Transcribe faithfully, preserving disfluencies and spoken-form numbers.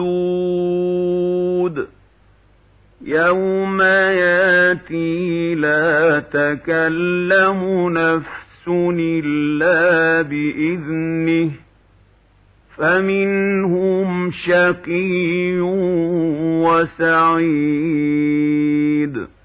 الخلود يوم ياتي لا تكلم نفس إلا بإذنه فمنهم شقي وسعيد